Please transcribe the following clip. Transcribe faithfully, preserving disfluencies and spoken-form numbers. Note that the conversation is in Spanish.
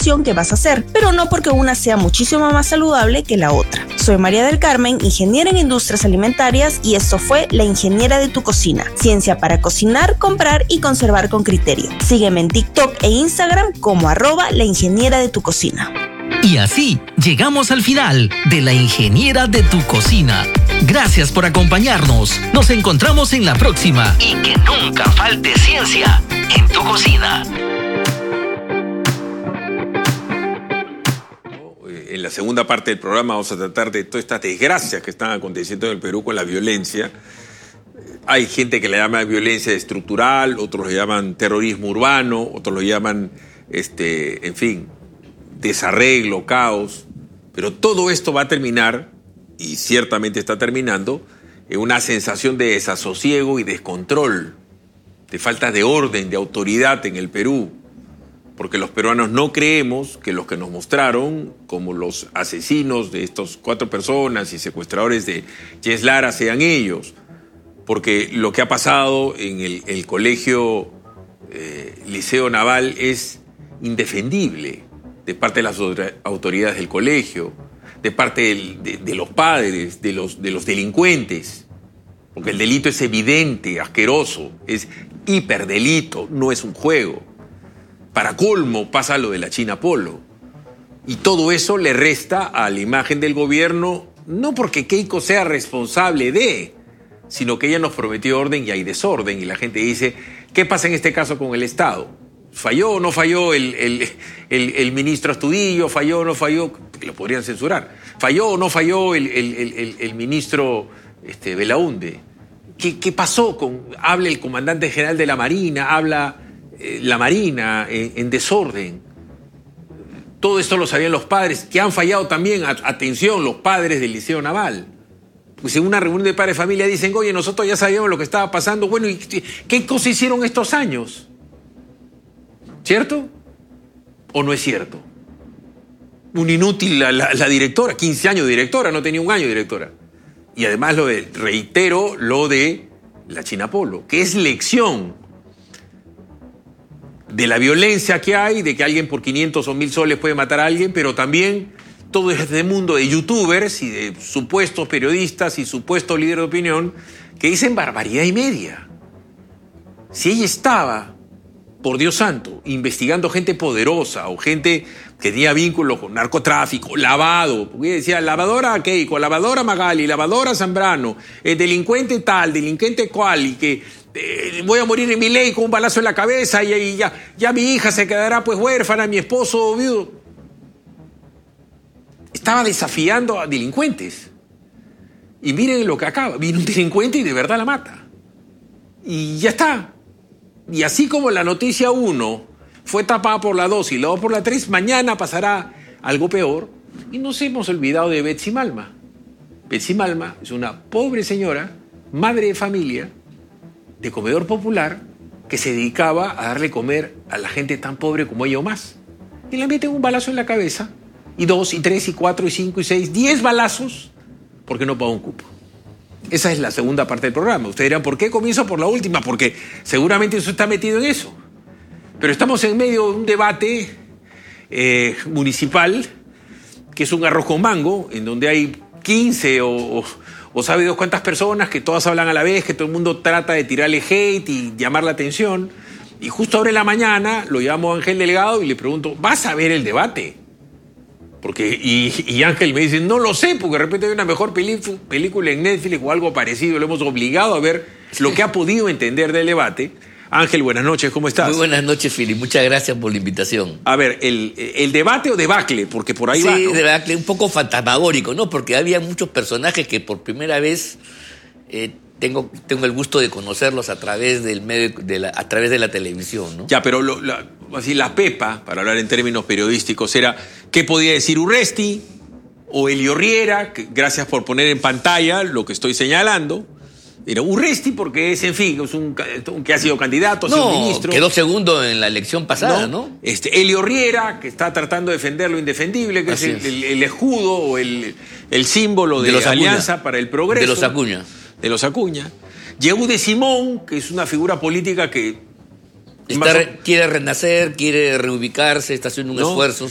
elección que vas a hacer, pero no porque una sea muchísimo más saludable que la otra. Soy María del Carmen, ingeniera en industrias alimentarias, y esto fue La Ingeniera de tu Cocina. Ciencia para cocinar, comprar y conservar con criterio. Sígueme en TikTok e Instagram como arroba La Ingeniera de tu Cocina. Y así llegamos al final de La Ingeniera de tu Cocina. Gracias por acompañarnos. Nos encontramos en la próxima. Y que nunca falte ciencia en tu cocina. En la segunda parte del programa vamos a tratar de todas estas desgracias que están aconteciendo en el Perú con la violencia. Hay gente que le llama violencia estructural, otros le llaman terrorismo urbano, otros lo llaman, este, en fin, desarreglo, caos. Pero todo esto va a terminar, y ciertamente está terminando, en una sensación de desasosiego y descontrol, de falta de orden, de autoridad en el Perú. Porque los peruanos no creemos que los que nos mostraron como los asesinos de estas cuatro personas y secuestradores de Jess Lara sean ellos. Porque lo que ha pasado en el, el colegio eh, Liceo Naval es indefendible de parte de las autoridades del colegio, de parte del, de, de los padres, de los, de los delincuentes. Porque el delito es evidente, asqueroso, es hiperdelito, no es un juego. Para colmo pasa lo de la China Polo. Y todo eso le resta a la imagen del gobierno, no porque Keiko sea responsable de, sino que ella nos prometió orden y hay desorden. Y la gente dice, ¿qué pasa en este caso con el Estado? ¿Falló o no falló el, el, el, el ministro Astudillo? ¿Falló o no falló? Que lo podrían censurar. ¿Falló o no falló el, el, el, el ministro este, Belaúnde? ¿Qué, ¿Qué pasó con...? Habla el comandante general de la Marina, habla eh, la Marina en, en desorden. Todo esto lo sabían los padres, que han fallado también, atención, los padres del Liceo Naval. Pues en una reunión de padres de familia dicen, oye, nosotros ya sabíamos lo que estaba pasando. Bueno, ¿y qué cosa hicieron estos años? ¿Cierto? ¿O no es cierto? Un inútil la, la, la directora, quince años de directora, no tenía un año de directora. Y además lo de, reitero, lo de la China Polo, que es lección de la violencia que hay, de que alguien por quinientos o mil soles puede matar a alguien, pero también todo este mundo de youtubers y de supuestos periodistas y supuestos líderes de opinión que dicen barbaridad y media. Si ella estaba, por Dios santo, investigando gente poderosa o gente que tenía vínculos con narcotráfico, lavado, porque ella decía lavadora Keiko, lavadora Magali, lavadora Zambrano, eh, delincuente tal, delincuente cual, y que eh, voy a morir en mi ley con un balazo en la cabeza y, y ya, ya mi hija se quedará pues huérfana, mi esposo viudo. Estaba desafiando a delincuentes. Y miren lo que acaba. Viene un delincuente y de verdad la mata. Y ya está. Y así como la noticia uno fue tapada por la dos y la dos por la tres, mañana pasará algo peor. Y nos hemos olvidado de Betsy Malma. Betsy Malma es una pobre señora, madre de familia, de comedor popular, que se dedicaba a darle comer a la gente tan pobre como ella o más. Y le meten un balazo en la cabeza. Y dos, y tres, y cuatro, y cinco, y seis, diez balazos, porque no pagó un cupo. Esa es la segunda parte del programa. Ustedes dirán, ¿por qué comienzo por la última? Porque seguramente usted está metido en eso. Pero estamos en medio de un debate eh, municipal, que es un arroz con mango, en donde hay quince o, o, o sabe Dios cuántas personas, que todas hablan a la vez, que todo el mundo trata de tirarle hate y llamar la atención. Y justo ahora en la mañana lo llamo a Ángel Delgado y le pregunto, ¿vas a ver el debate? Porque, y, y Ángel me dice, no lo sé, porque de repente hay una mejor película en Netflix o algo parecido. Lo hemos obligado a ver lo que ha podido entender del debate. Ángel, buenas noches, ¿cómo estás? Muy buenas noches, Fili. Muchas gracias por la invitación. A ver, ¿el, el debate o debacle? Porque por ahí sí, va, ¿no? Sí, debacle, un poco fantasmagórico, ¿no? Porque había muchos personajes que por primera vez eh, tengo, tengo el gusto de conocerlos a través del medio, de la, a través de la televisión, ¿no? Ya, pero lo, la, así, la pepa, para hablar en términos periodísticos, era ¿qué podía decir Urresti o Elio Riera? Que, gracias por poner en pantalla lo que estoy señalando. Era Urresti porque es, en fin, es un, un que ha sido candidato, ha no, sido ministro. Quedó segundo en la elección pasada, ¿no? ¿no? Este, Elio Riera, que está tratando de defender lo indefendible, que es el, el, el escudo o el, el símbolo de, de Alianza Acuña. Para el Progreso. De los Acuña. De los Acuña. Yehude Simón, que es una figura política que... Está, quiere renacer, quiere reubicarse, está haciendo un ¿no? esfuerzo.